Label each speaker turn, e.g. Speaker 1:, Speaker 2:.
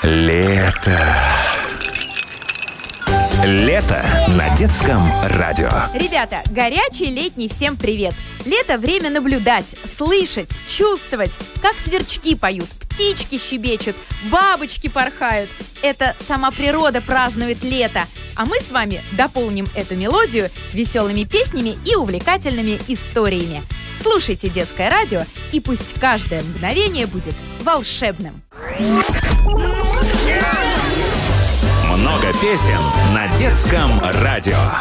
Speaker 1: Лето. Лето на детском радио.
Speaker 2: Ребята, горячий летний всем привет! Лето – время наблюдать, слышать, чувствовать, как сверчки поют, птички щебечут, бабочки порхают. Это сама природа празднует лето, а мы с вами дополним эту мелодию веселыми песнями и увлекательными историями. Слушайте детское радио, и пусть каждое мгновение будет волшебным.
Speaker 1: Много песен на детском радио.